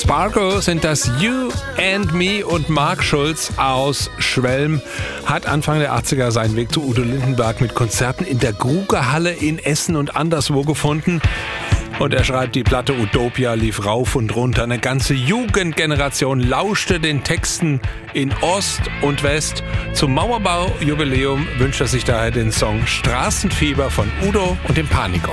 Spargo sind das You and Me und Mark Schulz aus Schwelm hat Anfang der 80er seinen Weg zu Udo Lindenberg mit Konzerten in der Grugerhalle in Essen und anderswo gefunden. Und er schreibt, die Platte Utopia lief rauf und runter. Eine ganze Jugendgeneration lauschte den Texten in Ost und West. Zum Mauerbau-Jubiläum wünscht er sich daher den Song Straßenfieber von Udo und dem Panik.